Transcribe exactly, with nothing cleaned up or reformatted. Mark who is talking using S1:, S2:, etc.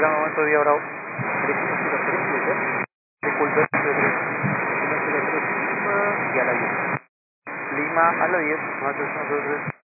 S1: Hola, momento de día bravo. Disculpe, Lima y a la diez. Lima a la diez, nueve tres uno cero tres.